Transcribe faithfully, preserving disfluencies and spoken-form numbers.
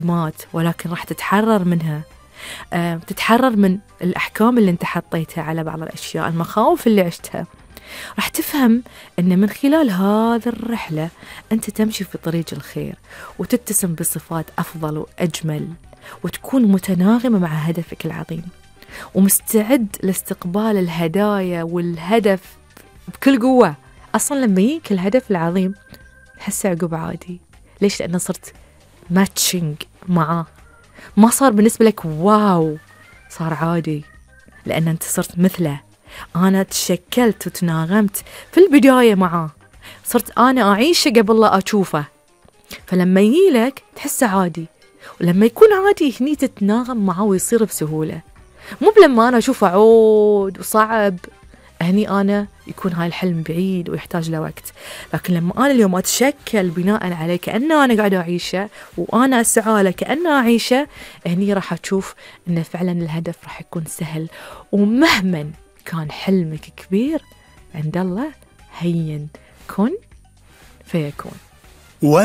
مات، ولكن راح تتحرر منها. أه تتحرر من الأحكام اللي انت حطيتها على بعض الأشياء، المخاوف اللي عشتها. راح تفهم أن من خلال هذه الرحلة أنت تمشي في طريق الخير، وتتسم بصفات أفضل وأجمل، وتكون متناغمة مع هدفك العظيم، ومستعد لاستقبال الهدايا والهدف بكل قوة. أصلا لما يجيك الهدف العظيم تحسه عقب عادي. ليش؟ لأنه صرت ماتشنج معاه، ما صار بالنسبة لك واو، صار عادي، لأن أنت صرت مثله. أنا تشكلت وتناغمت في البداية معاه، صرت أنا أعيشه قبل لا أشوفه، فلما يجيلك تحسه عادي، ولما يكون عادي هني تتناغم معاه ويصير بسهولة. مو بلما أنا أشوفه عود وصعب، هني أنا يكون هاي الحلم بعيد ويحتاج له وقت. لكن لما أنا اليوم أتشكل بناء عليه كأنه أنا قاعدة أعيشه، وأنا أسعى له كأنه أعيشه، هني راح أشوف أن فعلا الهدف راح يكون سهل. ومهما كان حلمك كبير، عند الله هين كن فيكون.